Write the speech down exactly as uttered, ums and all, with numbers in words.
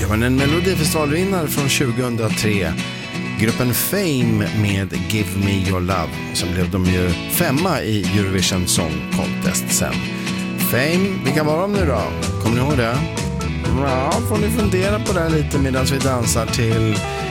Ja, men en melodifestivalvinnare från tjugohundratre. Gruppen Fame med Give Me Your Love. Som blev de ju femma i Eurovision Song Contest sen. Fame, vilka var de nu då? Kommer ni ihåg det? Ja, får ni fundera på det lite medan vi dansar till